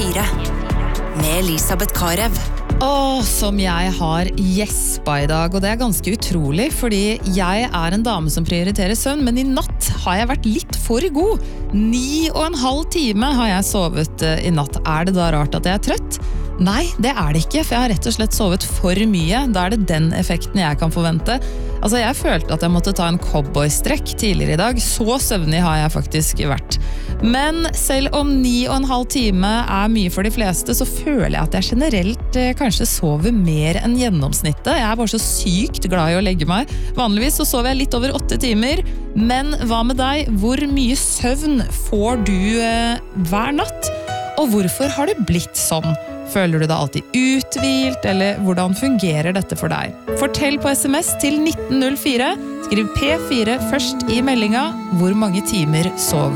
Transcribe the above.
P4. Med Elisabeth Karev. Som jeg har gjespa I dag, og det ganske utrolig, fordi jeg en dame som prioriterer søvn, men I natt har jeg vært litt for god. 9,5 timer har jeg sovet I natt. Det da rart at jeg trøtt? Nei, det det ikke, for jeg har rett og slett sovet for mye. Da det den effekten jeg kan forvente. Altså, jeg følte at jeg måtte ta en cowboystrekk tidligere I dag. Så søvnig har jeg faktisk vært. Men selv om 9,5 timer mye for de fleste, så føler jeg at jeg generelt kanskje sover mer enn gjennomsnittet. Jeg bare så sykt glad I å legge meg. Vanligvis så sover jeg litt over 8 timer. Men hva med deg? Hvor mye søvn får du hver natt? Og hvorfor har det blitt sånn? Føler du deg alltid uthvilt, eller hvordan fungerer dette for deg? Fortell på SMS til 1904. Skriv P4 først I meldinga. Hvor mange timer sover